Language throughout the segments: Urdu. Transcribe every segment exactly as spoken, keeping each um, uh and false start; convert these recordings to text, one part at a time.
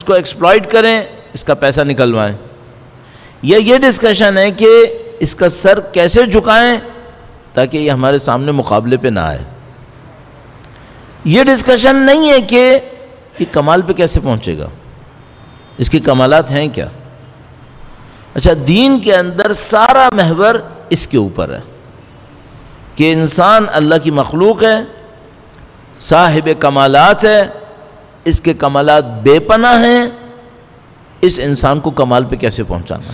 اس کو ایکسپلائٹ کریں، اس کا پیسہ نکلوائیں، یا یہ ڈسکشن ہے کہ اس کا سر کیسے جھکائیں تاکہ یہ ہمارے سامنے مقابلے پہ نہ آئے. یہ ڈسکشن نہیں ہے کہ یہ کمال پہ کیسے پہنچے گا، اس کی کمالات ہیں کیا. اچھا، دین کے اندر سارا محور اس کے اوپر ہے کہ انسان اللہ کی مخلوق ہے، صاحب کمالات ہے، اس کے کمالات بے پناہ ہیں، اس انسان کو کمال پہ کیسے پہنچانا.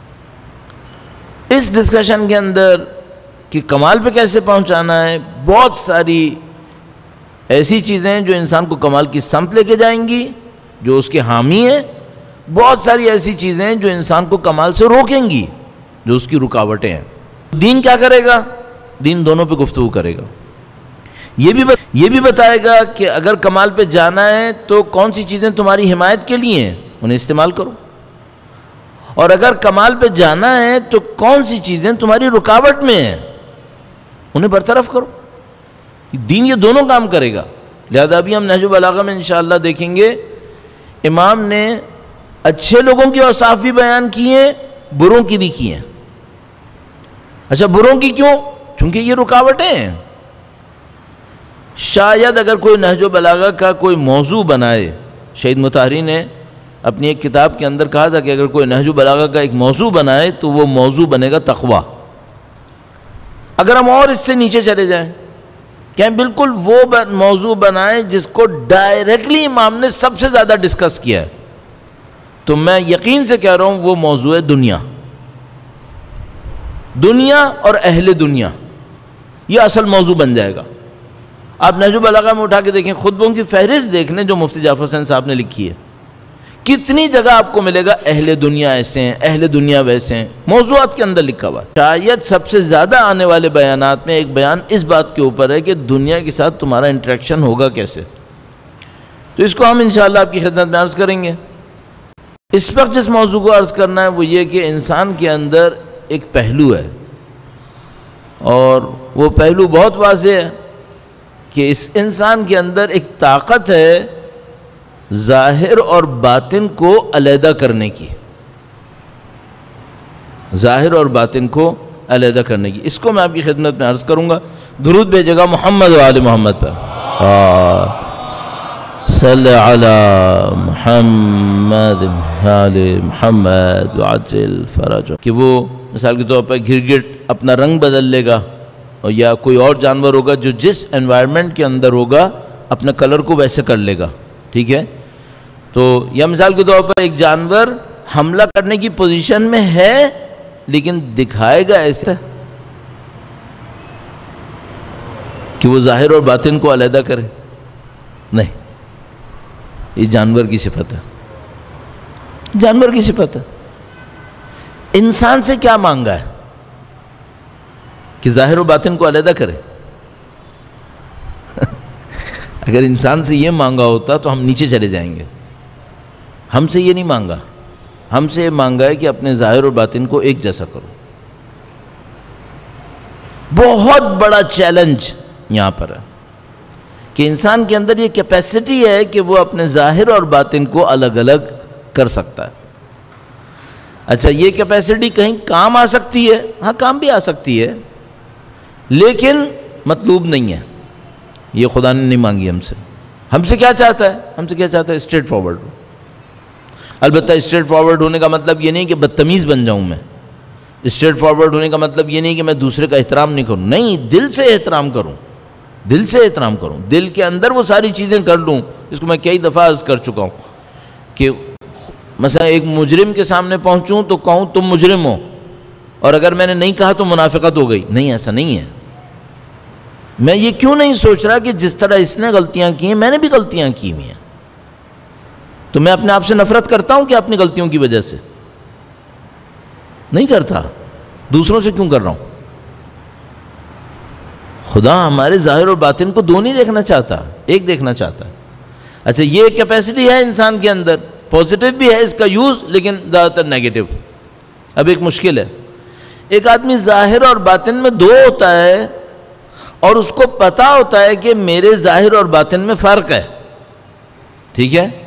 اس ڈسکشن کے اندر کہ کمال پہ کیسے پہنچانا ہے، بہت ساری ایسی چیزیں جو انسان کو کمال کی سمت لے کے جائیں گی جو اس کے حامی ہیں، بہت ساری ایسی چیزیں جو انسان کو کمال سے روکیں گی جو اس کی رکاوٹیں ہیں. دین کیا کرے گا؟ دین دونوں پہ گفتگو کرے گا. یہ بھی یہ بھی بتائے گا کہ اگر کمال پہ جانا ہے تو کون سی چیزیں تمہاری حمایت کے لیے ہیں، انہیں استعمال کرو، اور اگر کمال پہ جانا ہے تو کون سی چیزیں تمہاری رکاوٹ میں ہیں، انہیں برطرف کرو. دین یہ دونوں کام کرے گا. لہذا ابھی ہم نہج البلاغہ میں انشاءاللہ دیکھیں گے امام نے اچھے لوگوں کی اوصاف بھی بیان کی ہیں، بروں کی بھی کی ہیں. اچھا، بروں کی کیوں؟ چونکہ یہ رکاوٹیں ہیں. شاید اگر کوئی نہج البلاغہ کا کوئی موضوع بنائے، شہید مطہری نے اپنی ایک کتاب کے اندر کہا تھا کہ اگر کوئی نہج البلاغہ کا ایک موضوع بنائے تو وہ موضوع بنے گا تقوی. اگر ہم اور اس سے نیچے چلے جائیں کہ بالکل وہ موضوع بنائیں جس کو ڈائریکٹلی امام نے سب سے زیادہ ڈسکس کیا ہے، تو میں یقین سے کہہ رہا ہوں وہ موضوع ہے دنیا. دنیا اور اہل دنیا، یہ اصل موضوع بن جائے گا. آپ نہج البلاغہ میں اٹھا کے دیکھیں، خطبوں کی فہرست دیکھ لیں جو مفتی جعفر حسین صاحب نے لکھی ہے، کتنی جگہ آپ کو ملے گا اہل دنیا ایسے ہیں، اہل دنیا ویسے ہیں، موضوعات کے اندر لکھا ہوا ہے. شاید سب سے زیادہ آنے والے بیانات میں ایک بیان اس بات کے اوپر ہے کہ دنیا کے ساتھ تمہارا انٹریکشن ہوگا کیسے. تو اس کو ہم انشاءاللہ آپ کی خدمت میں عرض کریں گے. اس وقت جس موضوع کو عرض کرنا ہے وہ یہ کہ انسان کے اندر ایک پہلو ہے، اور وہ پہلو بہت واضح ہے کہ اس انسان کے اندر ایک طاقت ہے ظاہر اور باطن کو علیحدہ کرنے کی، ظاہر اور باطن کو علیحدہ کرنے کی. اس کو میں آپ کی خدمت میں عرض کروں گا. درود بھیجے گا محمد و آل محمد پر. صلی علی محمد آل محمد وعجل فرج. کہ وہ مثال کے طور پر گرگٹ اپنا رنگ بدل لے گا، یا کوئی اور جانور ہوگا جو جس انوائرمنٹ کے اندر ہوگا اپنا کلر کو ویسے کر لے گا. ٹھیک ہے، تو یا مثال کے طور پر ایک جانور حملہ کرنے کی پوزیشن میں ہے لیکن دکھائے گا ایسا کہ وہ ظاہر اور باطن کو علیحدہ کرے. نہیں، یہ جانور کی صفت ہے، جانور کی صفت ہے. انسان سے کیا مانگا ہے کہ ظاہر و باطن کو علیحدہ کرے؟ اگر انسان سے یہ مانگا ہوتا تو ہم نیچے چلے جائیں گے. ہم سے یہ نہیں مانگا، ہم سے یہ مانگا ہے کہ اپنے ظاہر اور باطن کو ایک جیسا کرو. بہت بڑا چیلنج یہاں پر ہے کہ انسان کے اندر یہ کیپیسٹی ہے کہ وہ اپنے ظاہر اور باطن کو الگ الگ کر سکتا ہے. اچھا، یہ کیپیسٹی کہیں کام آ سکتی ہے؟ ہاں، کام بھی آ سکتی ہے، لیکن مطلوب نہیں ہے. یہ خدا نے نہیں مانگی ہم سے. ہم سے کیا چاہتا ہے؟ ہم سے کیا چاہتا ہے؟ اسٹریٹ فارورڈ ہو. البتہ اسٹریٹ فارورڈ ہونے کا مطلب یہ نہیں کہ بدتمیز بن جاؤں میں. اسٹریٹ فارورڈ ہونے کا مطلب یہ نہیں کہ میں دوسرے کا احترام نہیں کروں. نہیں، دل سے احترام کروں، دل سے احترام کروں، دل کے اندر وہ ساری چیزیں کر لوں. اس کو میں کئی دفعہ عرض کر چکا ہوں کہ مثلا ایک مجرم کے سامنے پہنچوں تو کہوں تم مجرم ہو، اور اگر میں نے نہیں کہا تو منافقت ہو گئی. نہیں، ایسا نہیں ہے. میں یہ کیوں نہیں سوچ رہا کہ جس طرح اس نے غلطیاں کی ہیں میں نے بھی غلطیاں کی ہوئی ہیں، تو میں اپنے آپ سے نفرت کرتا ہوں کہ اپنی غلطیوں کی وجہ سے نہیں کرتا. دوسروں سے کیوں کر رہا ہوں؟ خدا ہمارے ظاہر اور باطن کو دو نہیں دیکھنا چاہتا، ایک دیکھنا چاہتا ہے. اچھا، یہ کیپیسٹی ہے انسان کے اندر، پازیٹیو بھی ہے اس کا یوز، لیکن زیادہ تر نیگیٹو. اب ایک مشکل ہے، ایک آدمی ظاہر اور باطن میں دو ہوتا ہے اور اس کو پتا ہوتا ہے کہ میرے ظاہر اور باطن میں فرق ہے. ٹھیک ہے،